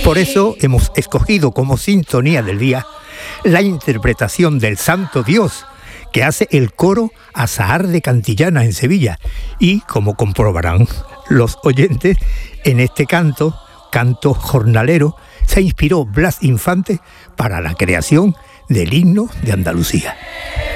Por eso hemos escogido como sintonía del día la interpretación del Santo Dios que hace el coro Azahar de Cantillana en Sevilla. Y, como comprobarán los oyentes, en este canto jornalero, se inspiró Blas Infante para la creación del himno de Andalucía.